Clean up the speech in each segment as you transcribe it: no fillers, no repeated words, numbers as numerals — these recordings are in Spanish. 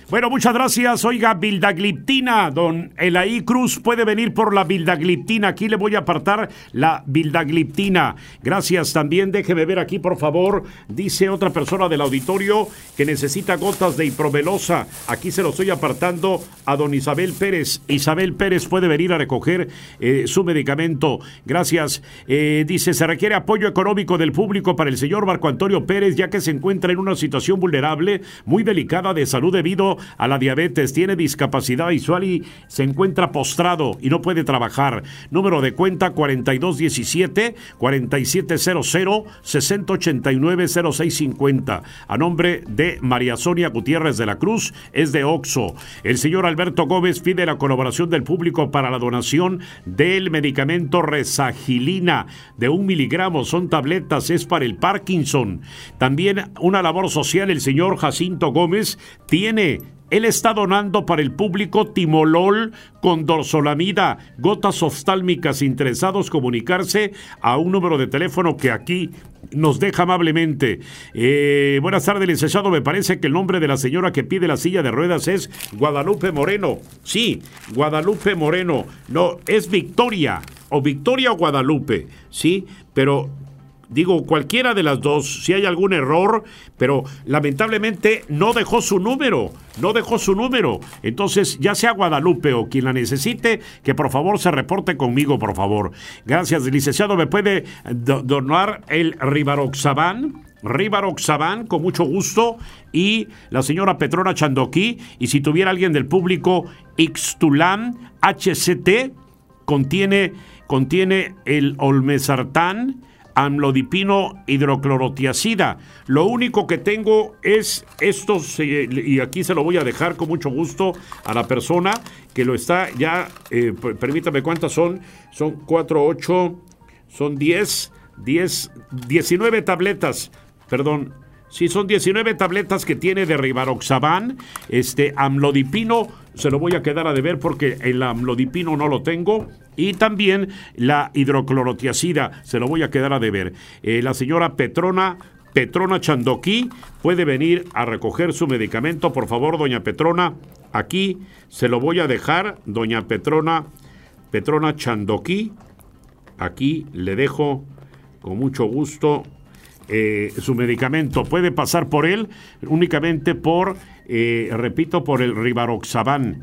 Bueno, muchas gracias. Oiga, vildagliptina, don Elaí Cruz puede venir por la vildagliptina. Aquí le voy a apartar la vildagliptina. Gracias. También déjeme ver aquí, por favor. Dice otra persona del auditorio que necesita gotas de iprovelosa. Aquí se lo estoy apartando a don Isabel Pérez. Isabel Pérez puede venir a recoger su medicamento. Gracias. Dice, se requiere apoyo económico del público para el señor Marco Antonio Pérez, ya que se encuentra en una situación vulnerable, muy delicada de salud debido a la diabetes, tiene discapacidad visual y se encuentra postrado y no puede trabajar. Número de cuenta 4217-4700-6089-0650. A nombre de María Sonia Gutiérrez de la Cruz, es de Oxxo. El señor Alberto Gómez pide la colaboración del público para la donación del medicamento Resagilina de 1 miligramo. Son tabletas, es para el Parkinson. También una labor social, el señor Jacinto Gómez él está donando para el público Timolol con dorzolamida, gotas oftálmicas. Interesados, comunicarse a un número de teléfono que aquí nos deja amablemente. Buenas tardes, licenciado. Me parece que el nombre de la señora que pide la silla de ruedas es Guadalupe Moreno. Sí, Guadalupe Moreno. No, es Victoria, o Victoria o Guadalupe, sí, pero digo, cualquiera de las dos, si hay algún error, pero lamentablemente no dejó su número. Entonces, ya sea Guadalupe o quien la necesite, que por favor se reporte conmigo, por favor. Gracias, licenciado. ¿Me puede donar el Rivaroxaban, con mucho gusto? Y la señora Petrona Chandoquí, y si tuviera alguien del público, Ixtulam HCT, contiene el olmesartán, amlodipino hidroclorotiazida. Lo único que tengo es estos, y aquí se lo voy a dejar con mucho gusto a la persona que lo está ya, permítame, ¿cuántas son? Son 4, 8, son 19 tabletas, perdón. Sí, son 19 tabletas que tiene de Rivaroxaban. Amlodipino se lo voy a quedar a deber porque el amlodipino no lo tengo. Y también la hidroclorotiazida se lo voy a quedar a deber. La señora Petrona Chandoquí puede venir a recoger su medicamento. Por favor, doña Petrona, aquí se lo voy a dejar. Doña Petrona Chandoquí, aquí le dejo con mucho gusto su medicamento. Puede pasar por él únicamente por, repito, por el Rivaroxaban.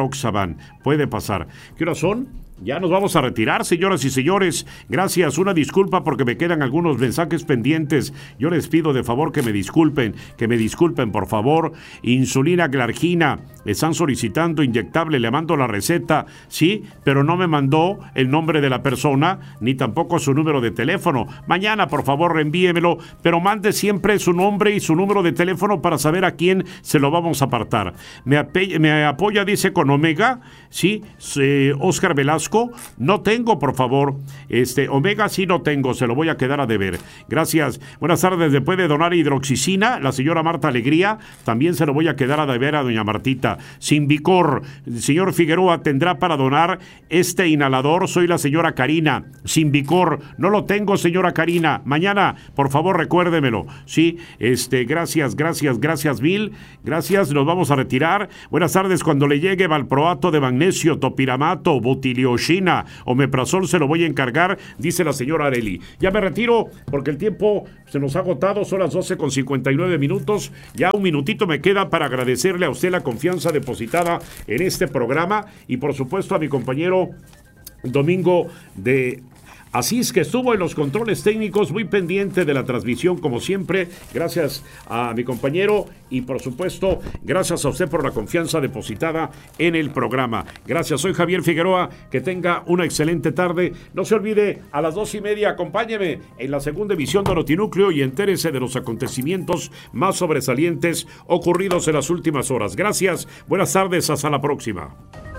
Puede pasar. ¿Qué horas son? Ya nos vamos a retirar, señoras y señores. Gracias, una disculpa porque me quedan algunos mensajes pendientes. Yo les pido de favor que me disculpen, por favor. Insulina glargina, están solicitando inyectable, le mando la receta, sí, pero no me mandó el nombre de la persona, ni tampoco su número de teléfono. Mañana, por favor, reenvíemelo, pero mande siempre su nombre y su número de teléfono para saber a quién se lo vamos a apartar. Me apoya, dice, con Omega, sí, Oscar Velasco. No tengo, por favor. Omega sí no tengo, se lo voy a quedar a deber. Gracias. Buenas tardes. ¿Le puede donar hidroxicina? La señora Marta Alegría, también se lo voy a quedar a deber a doña Martita. Sinvicor, el señor Figueroa tendrá para donar este inhalador. Soy la señora Karina. Sinvicor, no lo tengo, señora Karina. Mañana, por favor, recuérdemelo. Sí, gracias mil. Gracias, nos vamos a retirar. Buenas tardes. Cuando le llegue valproato de magnesio, topiramato, butilio China, omeprazol, se lo voy a encargar, dice la señora Areli. Ya me retiro porque el tiempo se nos ha agotado, son las 12:59. Ya un minutito me queda para agradecerle a usted la confianza depositada en este programa y por supuesto a mi compañero Domingo de Asís, que estuvo en los controles técnicos, muy pendiente de la transmisión como siempre. Gracias a mi compañero y por supuesto gracias a usted por la confianza depositada en el programa. Gracias, soy Javier Figueroa, que tenga una excelente tarde. No se olvide, a las 2:30 acompáñeme en la segunda emisión de Notinúcleo y entérese de los acontecimientos más sobresalientes ocurridos en las últimas horas. Gracias, buenas tardes, hasta la próxima.